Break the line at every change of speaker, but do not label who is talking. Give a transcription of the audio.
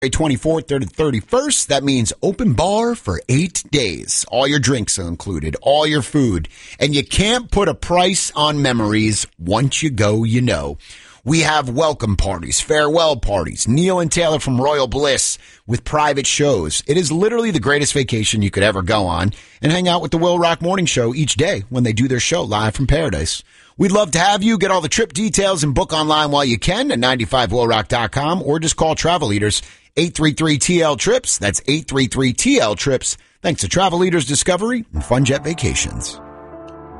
24th to 31st. That means open bar for 8 days. All your drinks are included, all your food. And you can't put a price on memories. Once you go, you know. We have welcome parties, farewell parties, Neil and Taylor from Royal Bliss with private shows. It is literally the greatest vacation you could ever go on, and hang out with the Will Rock Morning Show each day when they do their show live from paradise. We'd love to have you. Get all the trip details and book online while you can at 95willrock.com, or just call Travel Leaders 833-TL-TRIPS. That's 833-TL-TRIPS. Thanks to Travel Leaders Discovery and Funjet Vacations.